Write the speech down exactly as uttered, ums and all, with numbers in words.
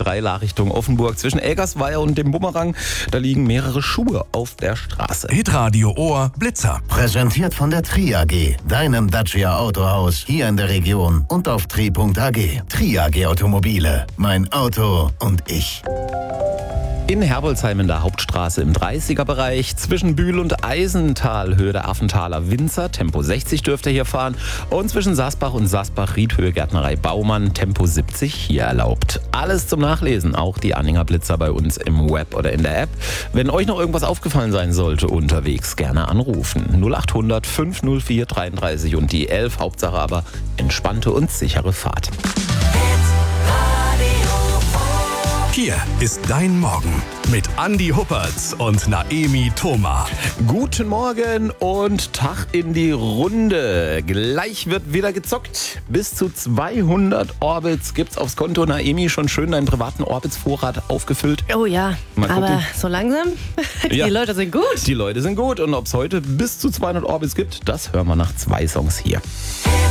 drei Richtung Offenburg. Zwischen Elgersweier und dem Bumerang, da liegen mehrere Schuhe auf der Straße. Hitradio Ohr Blitzer. Präsentiert von der Tri A G, deinem Dacia Autohaus hier in der Region und auf tri punkt a g. Tri A G Automobile, mein Auto und ich. In Herbolzheim in der Hauptstraße im dreißiger-Bereich, zwischen Bühl und Eisental, Höhe der Affenthaler Winzer, Tempo sechzig dürft ihr hier fahren. Und zwischen Sasbach und Sasbach-Riedhöhe Gärtnerei Baumann, Tempo siebzig hier erlaubt. Alles zum Nachlesen, auch die Anhänger Blitzer bei uns im Web oder in der App. Wenn euch noch irgendwas aufgefallen sein sollte unterwegs, gerne anrufen. null acht hundert fünf null vier dreiunddreißig und die elf, Hauptsache aber entspannte und sichere Fahrt. Hier ist dein Morgen mit Andi Huppertz und Naemi Thoma. Guten Morgen und Tag in die Runde. Gleich wird wieder gezockt. Bis zu zweihundert Orbits gibt's aufs Konto. Naemi, schon schön deinen privaten Orbits-Vorrat aufgefüllt? Oh ja, Mal gucken. aber so langsam. Die Ja. Leute sind gut. Die Leute sind gut und ob es heute bis zu zweihundert Orbits gibt, das hören wir nach zwei Songs hier.